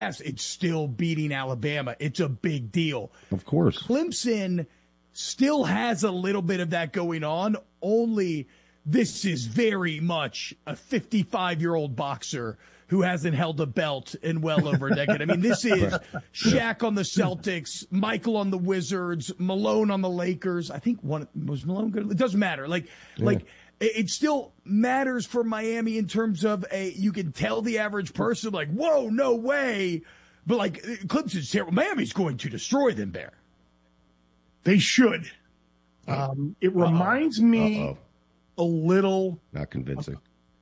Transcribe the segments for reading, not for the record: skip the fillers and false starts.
it's still beating Alabama. It's a big deal. Of course. Clemson still has a little bit of that going on, only this is very much a 55-year-old boxer who hasn't held a belt in well over a decade. I mean, this is Shaq on the Celtics, Michael on the Wizards, Malone on the Lakers. I think one was Malone good. It doesn't matter. Like it still matters for Miami in terms of you can tell the average person like, whoa, no way. But like Clemson's terrible. Miami's going to destroy them, Bear. They should. It reminds me a little. Not convincing.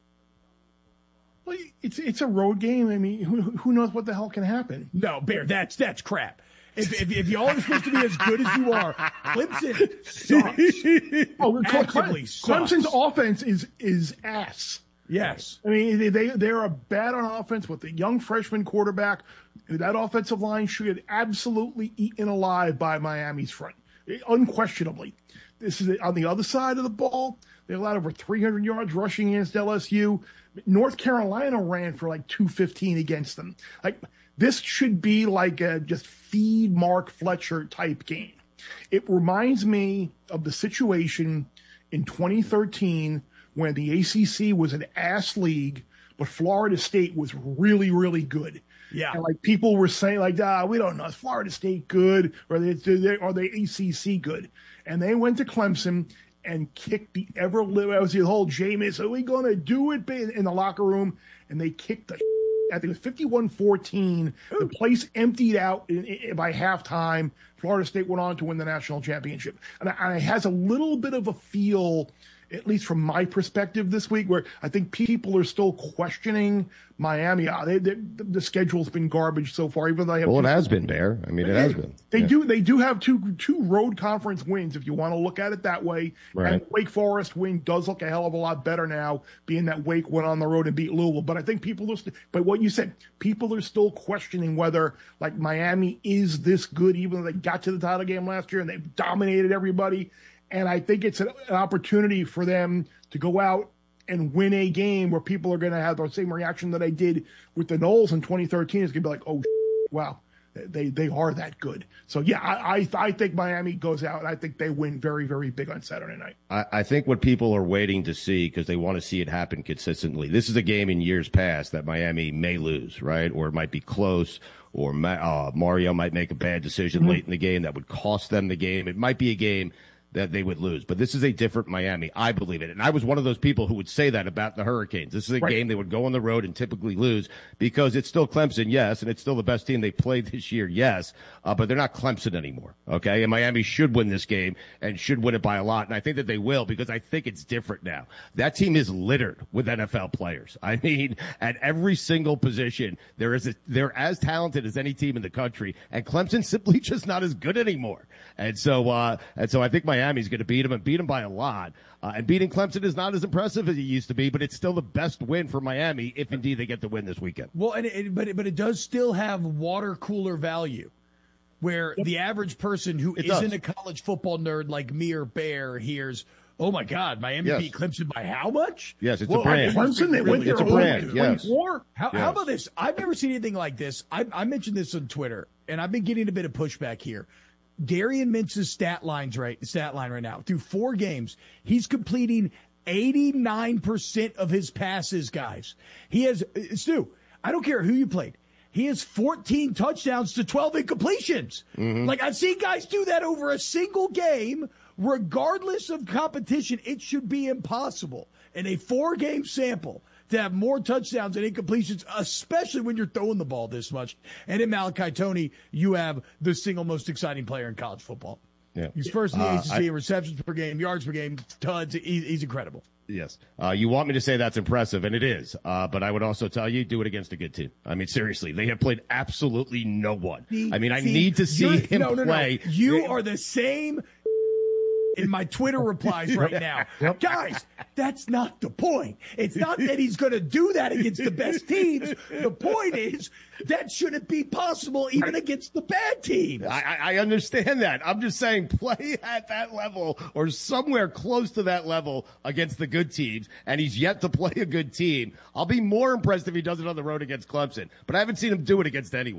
Well, it's a road game. I mean, who knows what the hell can happen? No, Bear, that's crap. If y'all are supposed to be as good as you are, Clemson sucks. Actively sucks. Clemson's offense is ass. Yes. I mean, they are bad on offense with a young freshman quarterback. That offensive line should get absolutely eaten alive by Miami's front, unquestionably. This is on the other side of the ball. They allowed over 300 yards rushing against LSU. North Carolina ran for like 215 against them. Like this should be like a just feed Mark Fletcher type game. It reminds me of the situation in 2013 when the ACC was an ass league, but Florida State was really, really good. Yeah. And like people were saying like, we don't know, is Florida State good or are they ACC good? And they went to Clemson and kicked the was the whole Jameis, are we going to do it in the locker room? And they kicked the I think it was 51-14. The place emptied out by halftime. Florida State went on to win the national championship. And it has a little bit of a feel, at least from my perspective this week, where I think people are still questioning Miami. The schedule's been garbage so far, even though they have. Well, it has been, Bear. I mean, it has been. They do have two road conference wins, if you want to look at it that way. Right. And Wake Forest win does look a hell of a lot better now, being that Wake went on the road and beat Louisville. But I think but what you said, people are still questioning whether like Miami is this good, even though they got to the title game last year and they dominated everybody. And I think it's an opportunity for them to go out and win a game where people are going to have the same reaction that I did with the Noles in 2013. It's going to be like, oh, wow, they are that good. So, yeah, I think Miami goes out, and I think they win very, very big on Saturday night. I think what people are waiting to see, because they want to see it happen consistently, this is a game in years past that Miami may lose, right? Or it might be close, or Mario might make a bad decision late in the game that would cost them the game. It might be a game that they would lose. But this is a different Miami. I believe it. And I was one of those people who would say that about the Hurricanes. This is a game they would go on the road and typically lose because it's still Clemson, yes, and it's still the best team they played this year, yes, but they're not Clemson anymore, okay? And Miami should win this game and should win it by a lot, and I think that they will because I think it's different now. That team is littered with NFL players. I mean, at every single position, they're as talented as any team in the country, and Clemson's simply just not as good anymore. And so I think Miami's going to beat them and beat them by a lot. And beating Clemson is not as impressive as it used to be, but it's still the best win for Miami if indeed they get the win this weekend. Well, but it does still have water cooler value, where the average person who isn't a college football nerd like me or Bear hears, oh my God, Miami beat Clemson by how much? Yes, it's a brand. Clemson, they went it's a brand. Yes. How about this? I've never seen anything like this. I mentioned this on Twitter, and I've been getting a bit of pushback here. Darian Mintz's stat line right now. Through 4 games, he's completing 89% of his passes, guys. He has, Stu, I don't care who you played. He has 14 touchdowns to 12 incompletions. Mm-hmm. Like, I've seen guys do that over a single game, regardless of competition. It should be impossible in a 4-game sample to have more touchdowns and incompletions, especially when you're throwing the ball this much. And in Malachi Tony, you have the single most exciting player in college football. Yeah. He's first in the ACC in receptions per game, yards per game, tuds. He's incredible. Yes. You want me to say that's impressive, and it is. But I would also tell you, do it against a good team. I mean, seriously, they have played absolutely no one. I need to see him play. No. You are the same in my Twitter replies right now. Guys, that's not the point. It's not that he's going to do that against the best teams. The point is that shouldn't be possible even against the bad teams. I understand that. I'm just saying play at that level or somewhere close to that level against the good teams, and he's yet to play a good team. I'll be more impressed if he does it on the road against Clemson, but I haven't seen him do it against anyone.